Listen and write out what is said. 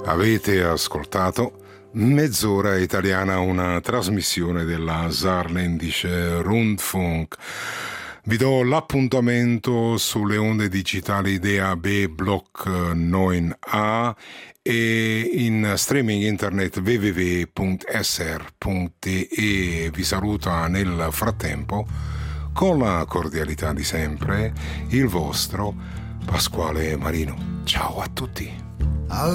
Avete ascoltato Mezz'ora italiana, una trasmissione della Saarländische Rundfunk. Vi do l'appuntamento sulle onde digitali DAB Block 9A e in streaming internet www.sr.de. Vi saluta nel frattempo, con la cordialità di sempre, il vostro Pasquale Marino. Ciao a tutti.